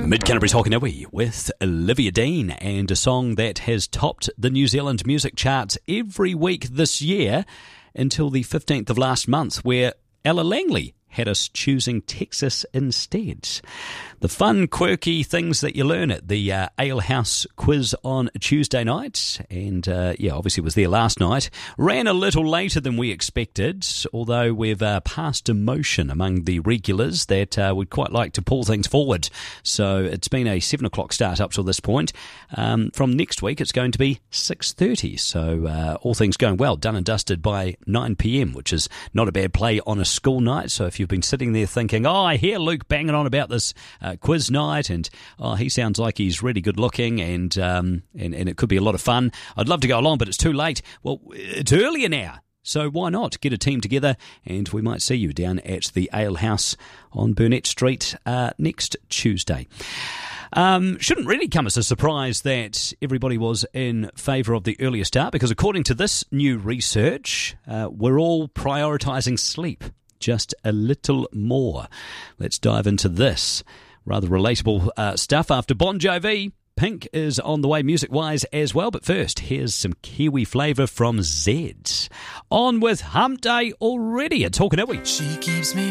Mid-Canterbury's Hokoniwi with Olivia Dean, and a song that has topped the New Zealand music charts every week this year until the 15th of last month, where Ella Langley had us choosing Texas instead. The fun, quirky things that you learn at the Ale House quiz on Tuesday night, and obviously was there last night. Ran a little later than we expected, although we've passed a motion among the regulars that would quite like to pull things forward. So it's been a 7 o'clock start up till this point. From next week it's going to be 6:30, so all things going well, done and dusted by 9 p.m, which is not a bad play on a school night. So if you've been sitting there thinking, I hear Luke banging on about this quiz night, and he sounds like he's really good looking, and it could be a lot of fun, I'd love to go along, but it's too late. Well, it's earlier now, so why not get a team together, and we might see you down at the Ale House on Burnett Street next Tuesday. Shouldn't really come as a surprise that everybody was in favour of the earlier start, because according to this new research, we're all prioritising sleep just a little more. Let's dive into this rather relatable stuff after Bon Jovi. Pink is on the way music-wise as well, but first, here's some Kiwi flavour from Zed. On with Hump Day already at Hokoniwi. She keeps me